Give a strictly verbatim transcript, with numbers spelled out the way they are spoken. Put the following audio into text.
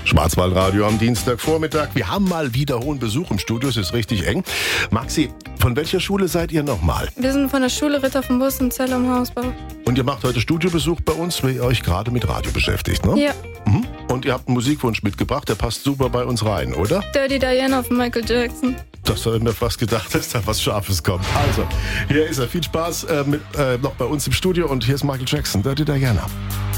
Schwarzwaldradio am Dienstagvormittag. Wir haben mal wieder hohen Besuch im Studio, es ist richtig eng. Maxi, von welcher Schule seid ihr nochmal? Wir sind von der Schule Ritter vom Bus in Zell am Hausbau. Und ihr macht heute Studiobesuch bei uns, weil ihr euch gerade mit Radio beschäftigt, ne? Ja. Mhm. Und ihr habt einen Musikwunsch mitgebracht, der passt super bei uns rein, oder? Dirty Diana von Michael Jackson. Das habe ich mir fast gedacht, dass da was Scharfes kommt. Also, hier ist er. Viel Spaß äh, mit, äh, noch bei uns im Studio und hier ist Michael Jackson, Dirty Diana.